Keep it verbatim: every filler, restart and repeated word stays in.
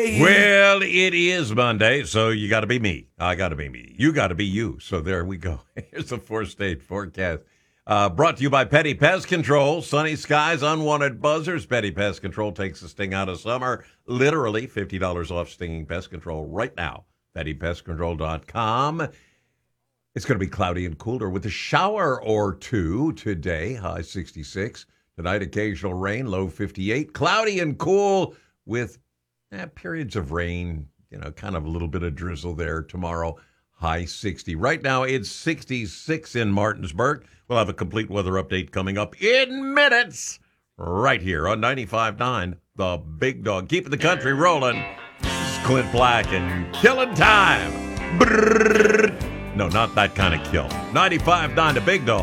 Well, it is Monday, so you got to be me. I got to be me. You got to be you. So there we go. Here's the four-state forecast. Uh, brought to you by Petty Pest Control. Sunny skies, unwanted buzzers. Petty Pest Control takes the sting out of summer. Literally fifty dollars off stinging pest control right now. petty pest control dot com. It's going to be cloudy and cooler with a shower or two today. High sixty-six. Tonight, occasional rain, low fifty-eight. Cloudy and cool with Eh, periods of rain, you know, kind of a little bit of drizzle there tomorrow, high sixty. Right now, it's sixty-six in Martinsburg. We'll have a complete weather update coming up in minutes right here on ninety-five point nine, The Big Dog. Keeping the country rolling. This is Clint Black and Killing Time. Brrr. No, not that kind of kill. ninety-five point nine, The Big Dog.